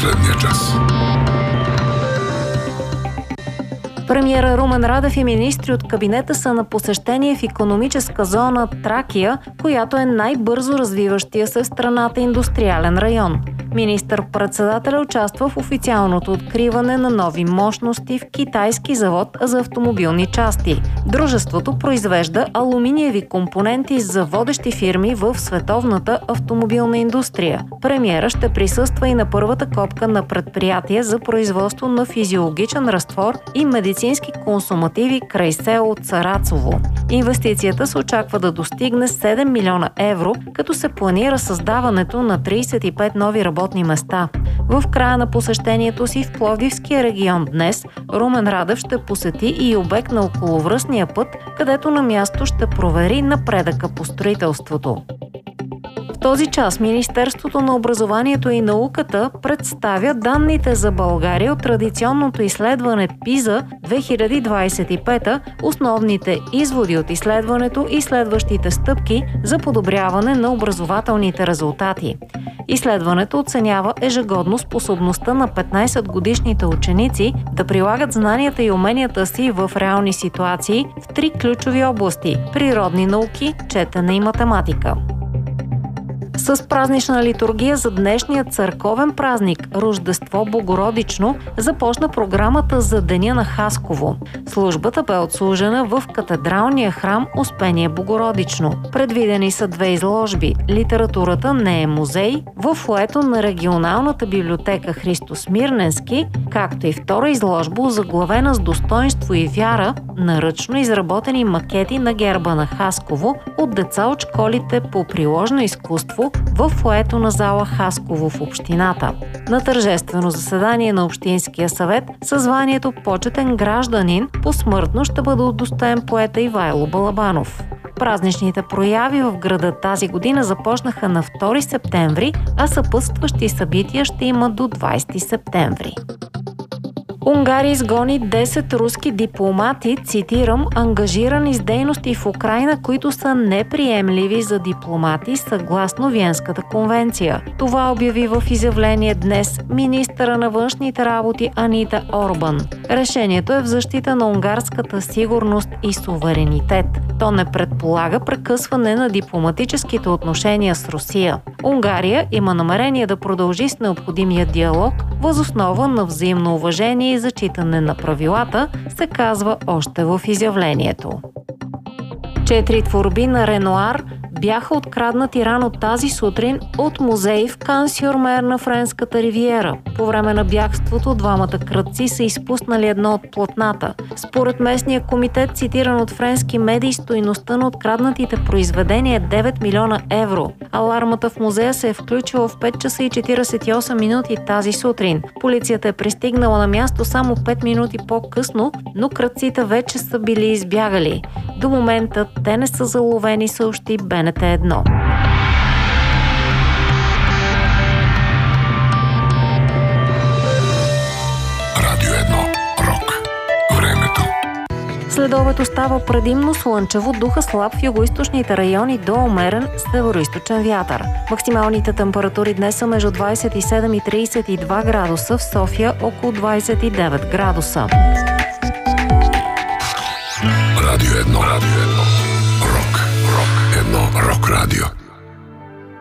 последния час. Премиерът Румен Радев и министри от кабинета са на посещение в икономическа зона Тракия, която е най-бързо развиващия се в страната индустриален район. Министър-председателят участва в официалното откриване на нови мощности в китайски завод за автомобилни части. Дружеството произвежда алуминиеви компоненти за водещи фирми в световната автомобилна индустрия. Премиерът ще присъства и на първата копка на предприятие за производство на физиологичен разтвор и медицински консумативи край село Царацово. Инвестицията се очаква да достигне 7 милиона евро, като се планира създаването на 35 нови работни места. В края на посещението си в Пловдивския регион днес Румен Радев ще посети и обект на околовръстния път, където на място ще провери напредъка по строителството. В този час Министерството на образованието и науката представя данните за България от традиционното изследване PISA 2025, основните изводи от изследването и следващите стъпки за подобряване на образователните резултати. Изследването оценява ежегодно способността на 15-годишните ученици да прилагат знанията и уменията си в реални ситуации в 3 ключови области – природни науки, четене и математика. С празнична литургия за днешния църковен празник Рождество Богородично започна програмата за Деня на Хасково. Службата бе отслужена в катедралния храм Успение Богородично. Предвидени са 2 изложби – Литературата не е музей, в фоайето на регионалната библиотека Христо Смирненски, както и втора изложба, озаглавена с достоинство и вяра на ръчно изработени макети на герба на Хасково от деца от школите по приложно изкуство в фоайето на зала Хасково в общината. На тържествено заседание на Общинския съвет със званието почетен гражданин посмъртно ще бъде удостоен поета Ивайло Балабанов. Празничните прояви в града тази година започнаха на 2 септември, а съпътстващи събития ще има до 20 септември. Унгария изгони 10 руски дипломати, цитирам, ангажирани с дейности в Украйна, които са неприемливи за дипломати съгласно Виенската конвенция. Това обяви в изявление днес министъра на външните работи Анита Орбан. Решението е в защита на унгарската сигурност и суверенитет. То не предполага прекъсване на дипломатическите отношения с Русия. Унгария има намерение да продължи с необходимия диалог въз основа на взаимно уважение и зачитане на правилата, се казва още в изявлението. 4 творби на Ренуар бяха откраднати рано тази сутрин от музей в Кан-сюр-Мер на Френската ривиера. По време на бягството двамата крадци са изпуснали едно от платната. Според местния комитет, цитиран от френски медии, стойността на откраднатите произведения е 9 милиона евро. Алармата в музея се е включила в 5 часа и 48 минути тази сутрин. Полицията е пристигнала на място само 5 минути по-късно, но крадците вече са били избягали. До момента те не са заловени, съобщи БНТ 1. Радио 1. Рок. Времето. Следобед остава предимно слънчево, духа слаб в югоизточните райони до умерен североизточен вятър. Максималните температури днес са между 27 и 32 градуса, в София около 29 градуса. Радио 1. Радио 1. Рок. Рок. 1. Рок радио.